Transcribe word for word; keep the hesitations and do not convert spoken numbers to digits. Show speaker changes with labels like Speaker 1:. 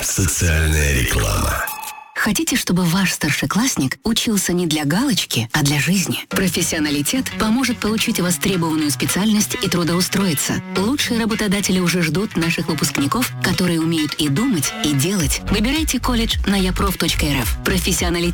Speaker 1: Социальная реклама.
Speaker 2: Хотите, чтобы ваш старшеклассник учился не для галочки, а для жизни? Профессионалитет поможет получить востребованную специальность и трудоустроиться. Лучшие работодатели уже ждут наших выпускников, которые умеют и думать, и делать. Выбирайте колледж на япроф точка эр эф. Профессионалитет